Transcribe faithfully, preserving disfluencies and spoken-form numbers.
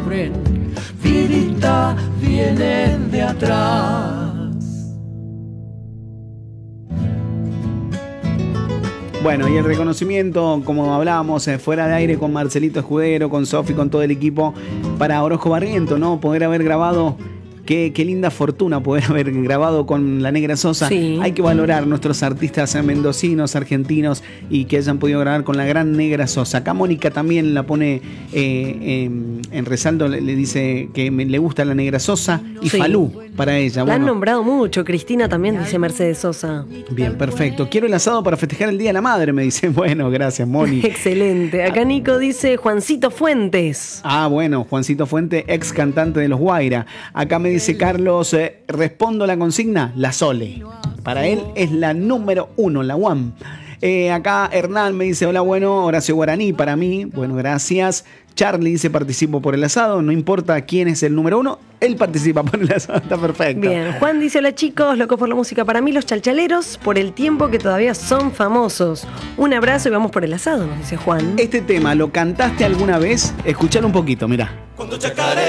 abren, vidita, vienen de atrás. Bueno, y el reconocimiento, como hablábamos eh, fuera de aire con Marcelito Escudero, con Sofi, con todo el equipo, para Orozco Barriento, ¿no? Poder haber grabado, qué, qué linda fortuna poder haber grabado con La Negra Sosa. Sí. Hay que valorar nuestros artistas mendocinos, argentinos, y que hayan podido grabar con la gran Negra Sosa. Acá Mónica también la pone eh, eh, en resalto, le, le dice que me, le gusta La Negra Sosa y Sí. Falú para ella. La han Bueno, nombrado mucho. Cristina también dice Mercedes Sosa. bien, perfecto. Quiero el asado para festejar el Día de la Madre, me dice. Bueno, gracias, Moni. Excelente. Acá Nico dice Juancito Fuentes. Ah, bueno, Juancito Fuente, ex cantante de Los Guaira. Acá me dice Carlos, eh, respondo la consigna, la Sole. Para él es la número uno, la one. Eh, acá Hernán me dice, hola, bueno, Horacio Guaraní para mí. Bueno, gracias. Charlie dice, participo por el asado. No importa quién es el número uno, él participa por el asado. Está perfecto. Bien, Juan dice, hola chicos, locos por la música. Para mí los chalchaleros, por el tiempo que todavía son famosos. Un abrazo y vamos por el asado, nos dice Juan. Este tema, ¿lo cantaste alguna vez? Escuchalo un poquito, mirá. Cuando chacaré